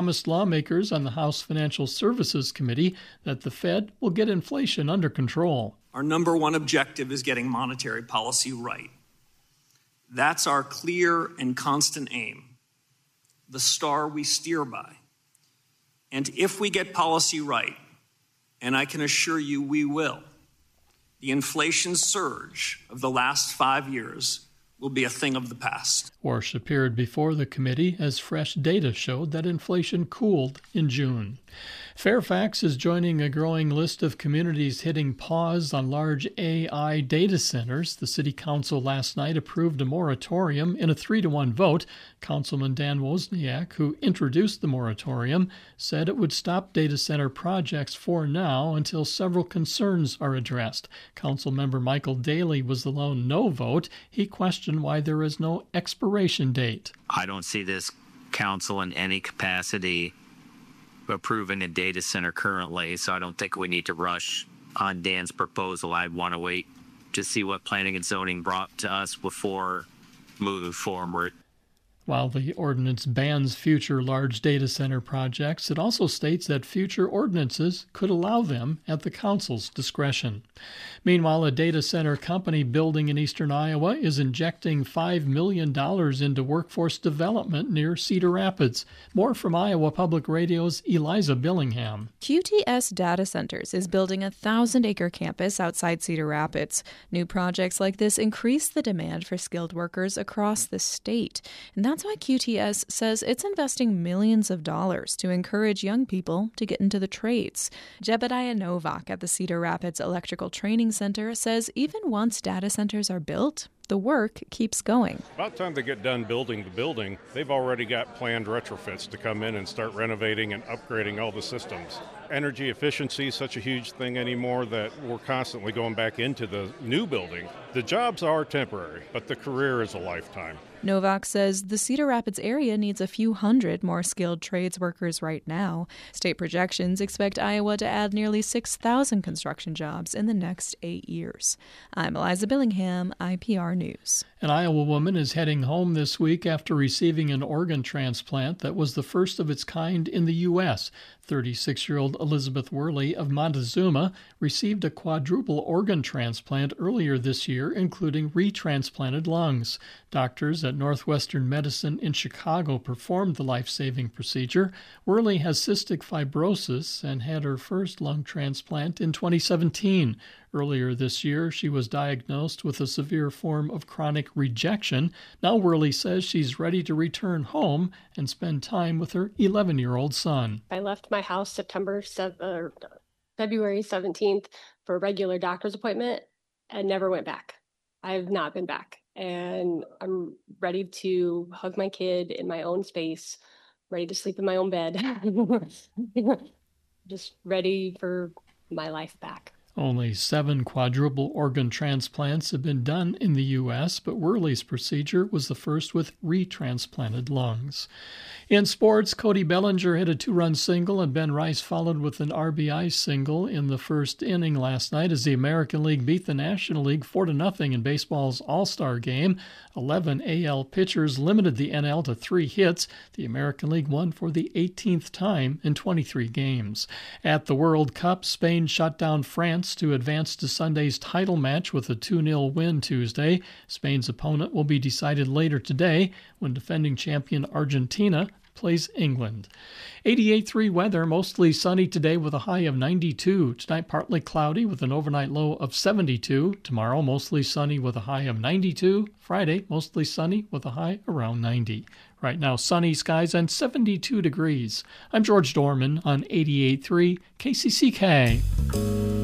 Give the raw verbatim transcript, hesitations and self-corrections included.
Promised lawmakers on the House Financial Services Committee that the Fed will get inflation under control. Our number one objective is getting monetary policy right. That's our clear and constant aim, the star we steer by. And if we get policy right, and I can assure you we will, the inflation surge of the last five years will be a thing of the past. Warsh appeared before the committee as fresh data showed that inflation cooled in June. Fairfax is joining a growing list of communities hitting pause on large A I data centers. The city council last night approved a moratorium in a three to one vote. Councilman Dan Wozniak, who introduced the moratorium, said it would stop data center projects for now until several concerns are addressed. Councilmember Michael Daley was the lone no vote. He questioned why there is no expiration date. I don't see this council in any capacity approving a data center currently, so I don't think we need to rush on Dan's proposal. I want to wait to see what planning and zoning brought to us before moving forward. While the ordinance bans future large data center projects, it also states that future ordinances could allow them at the council's discretion. Meanwhile, a data center company building in eastern Iowa is injecting five million dollars into workforce development near Cedar Rapids. More from Iowa Public Radio's Eliza Billingham. Q T S Data Centers is building a thousand-acre campus outside Cedar Rapids. New projects like this increase the demand for skilled workers across the state, and that's why Q T S says it's investing millions of dollars to encourage young people to get into the trades. Jebediah Novak at the Cedar Rapids Electrical Training Center says even once data centers are built, the work keeps going. About the time they get done building the building, they've already got planned retrofits to come in and start renovating and upgrading all the systems. Energy efficiency is such a huge thing anymore that we're constantly going back into the new building. The jobs are temporary, but the career is a lifetime. Novak says the Cedar Rapids area needs a few hundred more skilled trades workers right now. State projections expect Iowa to add nearly six thousand construction jobs in the next eight years. I'm Eliza Billingham, I P R News. An Iowa woman is heading home this week after receiving an organ transplant that was the first of its kind in the U S thirty-six-year-old Elizabeth Worley of Montezuma received a quadruple organ transplant earlier this year, including retransplanted lungs. Doctors at Northwestern Medicine in Chicago performed the life-saving procedure. Worley has cystic fibrosis and had her first lung transplant in twenty seventeen. Earlier this year, she was diagnosed with a severe form of chronic rejection. Now Worley says she's ready to return home and spend time with her eleven-year-old son. I left my house September seventh, uh, February seventeenth for a regular doctor's appointment and never went back. I have not been back. And I'm ready to hug my kid in my own space, ready to sleep in my own bed. Just ready for my life back. Only seven quadruple organ transplants have been done in the U S, but Worley's procedure was the first with retransplanted lungs. In sports, Cody Bellinger hit a two-run single, and Ben Rice followed with an R B I single in the first inning last night as the American League beat the National League four to nothing in baseball's All-Star Game. Eleven A L pitchers limited the N L to three hits. The American League won for the eighteenth time in twenty-three games. At the World Cup, Spain shut down France to advance to Sunday's title match with a two nil win Tuesday. Spain's opponent will be decided later today when defending champion Argentina plays England. eighty-eight point three weather, mostly sunny today with a high of ninety-two. Tonight, partly cloudy with an overnight low of seventy-two. Tomorrow, mostly sunny with a high of ninety-two. Friday, mostly sunny with a high around ninety. Right now, sunny skies and seventy-two degrees. I'm George Dorman on eighty-eight point three K C C K.